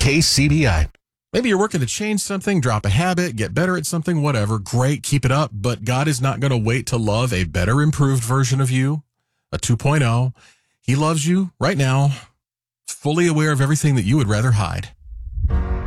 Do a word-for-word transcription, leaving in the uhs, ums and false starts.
Case C B I. Maybe you're working to change something, drop a habit, get better at something, whatever. Great, keep it up. But God is not going to wait to love a better, improved version of you, a two point oh. He loves you right now, fully aware of everything that you would rather hide.